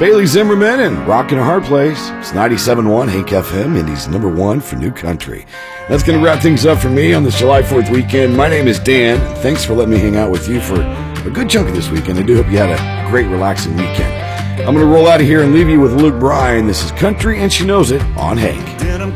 Bailey Zimmerman and Rockin' a Hard Place. It's 97.1 Hank FM, Indy's #1 for new country. That's going to wrap things up for me on this July 4th weekend. My name is Dan. Thanks for letting me hang out with you for a good chunk of this weekend. I do hope you had a great, relaxing weekend. I'm going to roll out of here and leave you with Luke Bryan. This is Country and She Knows It on Hank.